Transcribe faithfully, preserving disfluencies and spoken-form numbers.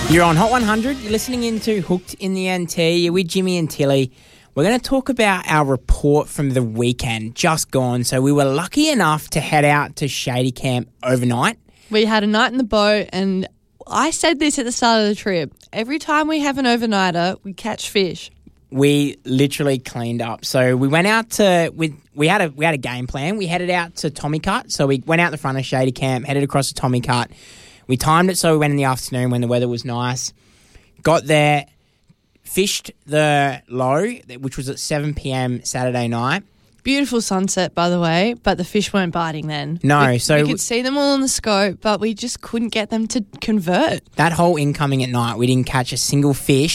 You're on Hot one hundred. You're listening into Hooked in the N T. You're with Jimmy and Tilly. We're going to talk about our report from the weekend just gone. So we were lucky enough to head out to Shady Camp overnight. We had a night in the boat, and I said this at the start of the trip. Every time we have an overnighter, we catch fish. We literally cleaned up. So we went out to we we had a we had a game plan. We headed out to Tommy Cut. So we went out the front of Shady Camp, headed across to Tommy Cut. We timed it so we went in the afternoon when the weather was nice. Got there, fished the low, which was at seven p.m. Saturday night. Beautiful sunset, by the way, but the fish weren't biting then. No, we, so... we could see them all on the scope, but we just couldn't get them to convert. That whole incoming at night, we didn't catch a single fish.